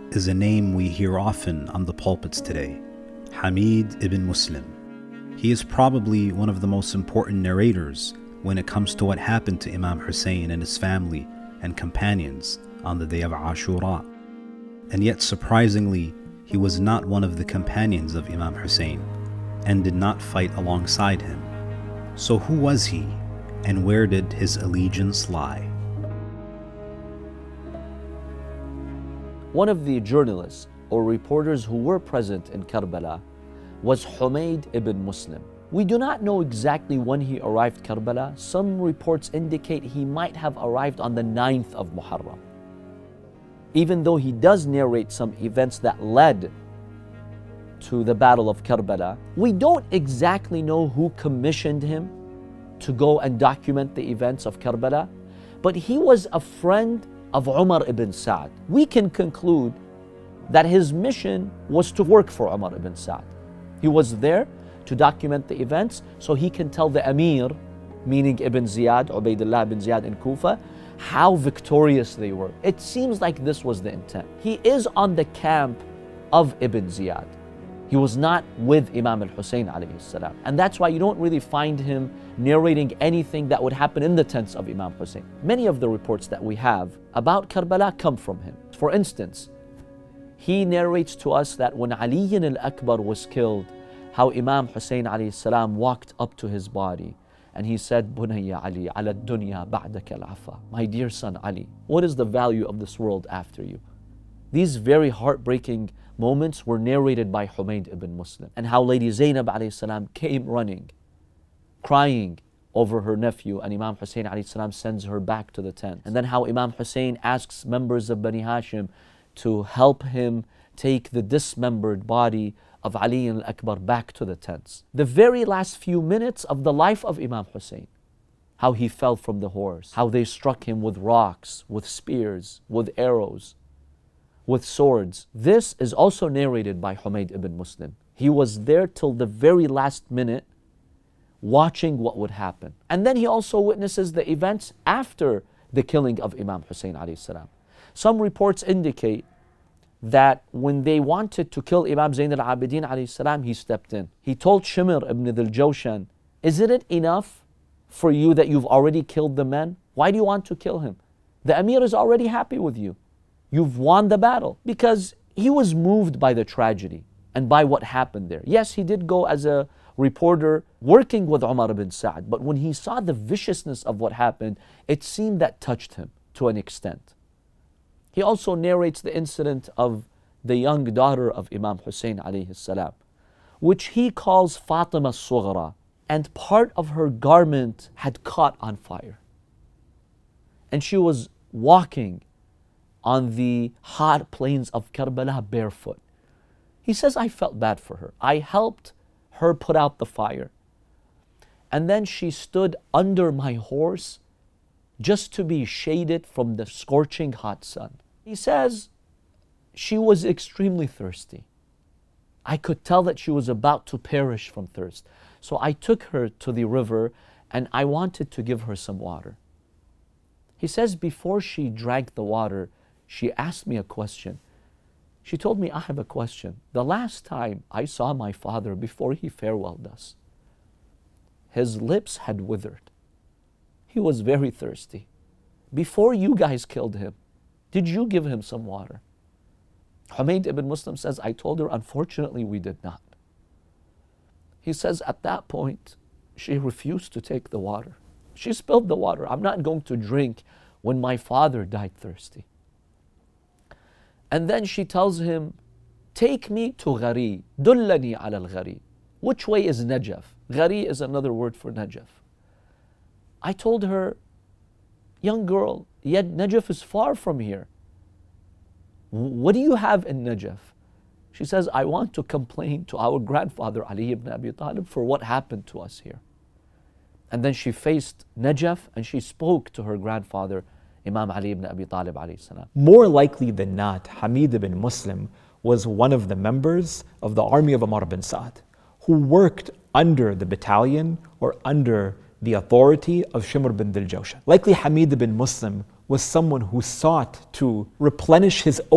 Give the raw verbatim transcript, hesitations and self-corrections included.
is a name we hear often on the pulpits today, Hamid ibn Muslim. He is probably one of the most important narrators when it comes to what happened to Imam Hussein and his family and companions on the day of Ashura. And yet surprisingly, he was not one of the companions of Imam Hussein and did not fight alongside him. So who was he, and where did his allegiance lie? One of the journalists or reporters who were present in Karbala was Humayd ibn Muslim. We do not know exactly when he arrived Karbala. Some reports indicate he might have arrived on the ninth of Muharram. Even though he does narrate some events that led to the Battle of Karbala, we don't exactly know who commissioned him to go and document the events of Karbala, but he was a friend of Umar ibn Sa'd. We can conclude that his mission was to work for Umar ibn Sa'd. He was there to document the events so he can tell the Amir, meaning Ibn Ziyad, Ubaydullah ibn Ziyad in Kufa, how victorious they were. It seems like this was the intent. He is on the camp of Ibn Ziyad. He was not with Imam al-Hussein alayhi salam. And that's why you don't really find him narrating anything that would happen in the tents of Imam Hussein. Many of the reports that we have about Karbala come from him. For instance, he narrates to us that when Ali al-Akbar was killed, how Imam Hussein alayhi salam walked up to his body and he said, Bunayya Ali, ala dunya ba'daka al-afa. My dear son Ali, what is the value of this world after you? These very heartbreaking moments were narrated by Humayd ibn Muslim, and how Lady Zainab alayhi salam came running, crying over her nephew, and Imam Hussein alayhi salam sends her back to the tent. And then how Imam Hussein asks members of Bani Hashim to help him take the dismembered body of Ali al-Akbar back to the tents. The very last few minutes of the life of Imam Hussein, how he fell from the horse, how they struck him with rocks, with spears, with arrows, with swords. This is also narrated by Humayd ibn Muslim. He was there till the very last minute watching what would happen. And then he also witnesses the events after the killing of Imam Hussein alayhi salam. Some reports indicate that when they wanted to kill Imam Zayn al-Abidin alayhi salam, he stepped in. He told Shimr ibn Dhil Jawshan, isn't it enough for you that you've already killed the men? Why do you want to kill him? The Amir is already happy with you. You've won the battle. Because he was moved by the tragedy and by what happened there. Yes, he did go as a reporter working with Umar ibn Sa'd, but when he saw the viciousness of what happened, it seemed that touched him to an extent. He also narrates the incident of the young daughter of Imam Hussein alayhi salam, which he calls Fatima Sughra, and part of her garment had caught on fire. And she was walking on the hot plains of Karbala barefoot. He says, I felt bad for her. I helped her put out the fire. And then she stood under my horse just to be shaded from the scorching hot sun. He says, she was extremely thirsty. I could tell that she was about to perish from thirst. So I took her to the river and I wanted to give her some water. He says, before she drank the water, she asked me a question. She told me, I have a question. The last time I saw my father before he farewelled us, his lips had withered. He was very thirsty. Before you guys killed him, did you give him some water? Humayd ibn Muslim says, I told her, unfortunately, we did not. He says, at that point, she refused to take the water. She spilled the water. I'm not going to drink when my father died thirsty. And then she tells him, take me to Ghari, dullani ala al-Ghari. Which way is Najaf? Ghari is another word for Najaf. I told her, young girl, yet Najaf is far from here. What do you have in Najaf? She says, I want to complain to our grandfather Ali ibn Abi Talib for what happened to us here. And then she faced Najaf and she spoke to her grandfather, Imam Ali ibn Abi Talib alayhi salam. More likely than not, Hamid ibn Muslim was one of the members of the army of Umar ibn Sa'd who worked under the battalion or under the authority of Shimr ibn Dhil Jawshan. Likely Hamid ibn Muslim was someone who sought to replenish his